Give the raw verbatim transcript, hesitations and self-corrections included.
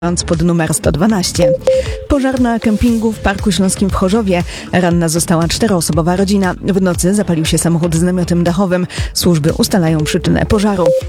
pod numer sto dwanaście. Pożar na kempingu w Parku Śląskim w Chorzowie. Ranna została czteroosobowa rodzina. W nocy zapalił się samochód z namiotem dachowym. Służby ustalają przyczynę pożaru.